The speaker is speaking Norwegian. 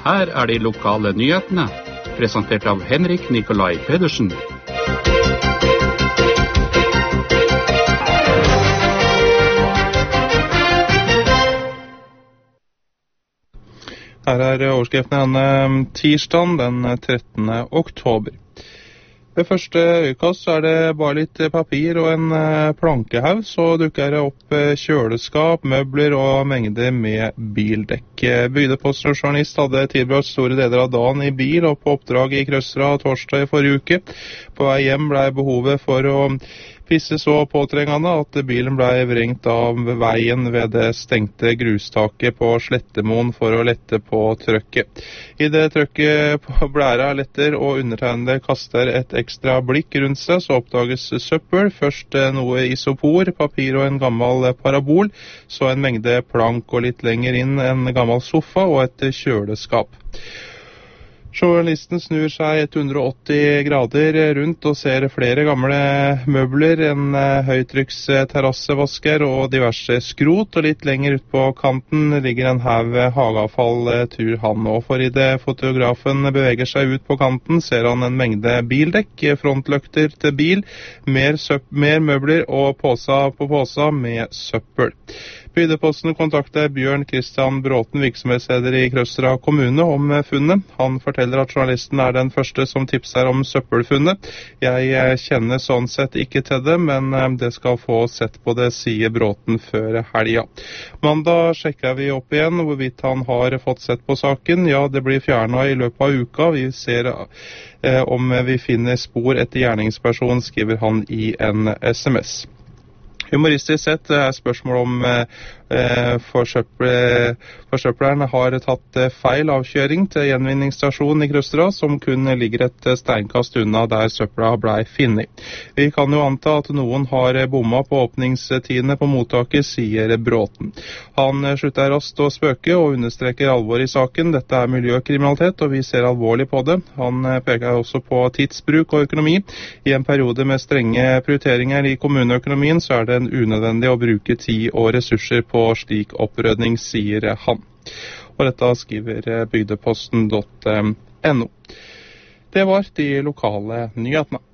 Her er de lokale nyhetene, presentert av Henrik Nikolai Pedersen. Her er overskriften denne tirsdagen den 13. oktober. Ved første øyekast er det bare litt papir og en plankehaug, så dukker det opp kjøleskap, møbler og mengder med bildekk. Bygdeposten og journalist hadde tilbrakt store deler av dagen i bil og på oppdrag i Krøsra torsdag i forrige uke. På vei hjem ble behovet for å pisse så påtrengende at bilen ble vrengt av veien ved det stengte grustaket på Slettemoen for å lette på trøkket. I det trøkket på blæra letter og undertegnede kaster et ekstra blikk rundt seg, så oppdages søppel. Først noe isopor, papir og en gammel parabol, så en mengde plank og litt lenger inn en gammel sofa og et kjøleskap. Journalisten snur seg 180 grader rundt og ser flere gamle møbler, en høytrykks terrassevasker og diverse skrot, og litt lenger ut på kanten ligger en haug hageavfall, tror han nå. For i det fotografen beveger seg ut på kanten, ser han en mengde bildekk, frontløkter til bil, mer møbler og poser på poser med søppel. Bygdeposten kontakter Bjørn Kristian Bråten, virksomhetsleder i Krøsra kommune, om funnet. Han forteller at journalisten er den første som tipser om søppelfunnet. Jeg kjenner sånn sett ikke til det, men det skal få sett på det, sier Bråten før helga. Mandag sjekker vi opp igjen hvorvidt han har fått sett på saken. Ja, det blir fjernet i løpet av uka. Vi ser om vi finner spor etter gjerningspersonen, skriver han i en SMS. Humoristisk sett er spørsmålet om forsøpleren har tatt feil avkjøring til gjenvinningsstasjonen i Krøsra, som kun ligger et steinkast unna der søpla ble funnet. Vi kan jo anta at noen har bomma på åpningstidene på mottaket, sier Bråten. Han slutter raskt å spøke og understreker alvor i saken. Dette er miljøkriminalitet, og vi ser alvorlig på det. Han peker også på tidsbruk og økonomi. I en periode med strenge prioriteringer i kommuneøkonomien så er det unødvendig å bruke tid og ressurser på slik opprydning, sier han. Og dette skriver bygdeposten.no. Det var de lokale nyhetene.